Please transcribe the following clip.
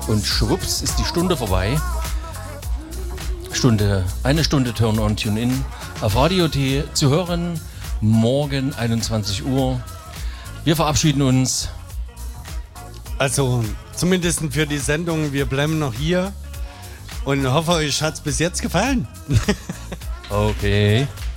Und schwupps ist die Stunde vorbei. Eine Stunde Turn on, Tune in auf Radio T zu hören. Morgen 21 Uhr. Wir verabschieden uns. Also zumindest für die Sendung, wir bleiben noch hier und hoffe, euch hat es bis jetzt gefallen. Okay.